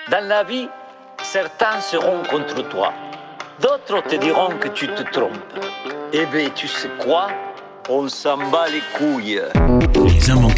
Dans la vie, certains seront contre toi. D'autres te diront que tu te trompes. Eh bien, tu sais quoi? On s'en bat les couilles. Les immanquables.